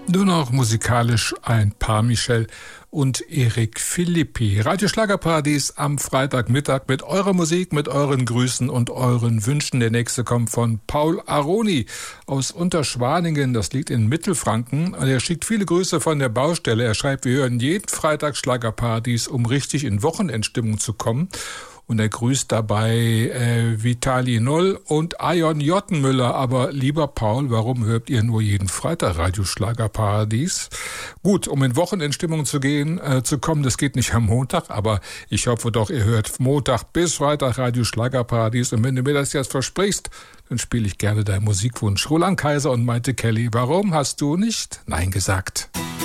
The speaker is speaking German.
Nur noch musikalisch ein paar Michel und Eric Philippi. Radio Schlagerparadies am Freitagmittag mit eurer Musik, mit euren Grüßen und euren Wünschen. Der nächste kommt von Paul Aroni aus Unterschwaningen. Das liegt in Mittelfranken. Er schickt viele Grüße von der Baustelle. Er schreibt, wir hören jeden Freitag Schlagerparadies, um richtig in Wochenendstimmung zu kommen. Und er grüßt dabei Vitali Noll und Ayon Jottenmüller. Aber lieber Paul, warum hört ihr nur jeden Freitag Radio Schlagerparadies? Gut, um in Wochenendstimmung zu kommen, das geht nicht am Montag, aber ich hoffe doch, ihr hört Montag bis Freitag Radio Schlagerparadies. Und wenn du mir das jetzt versprichst, dann spiele ich gerne deinen Musikwunsch. Roland Kaiser und Maite Kelly. Warum hast du nicht Nein gesagt?